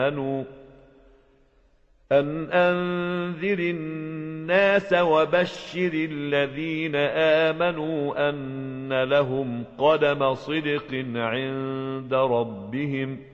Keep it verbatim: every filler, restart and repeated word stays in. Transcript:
آمنوا أن أنذر الناس وبشر الذين آمنوا أن لهم قدم صدق عند ربهم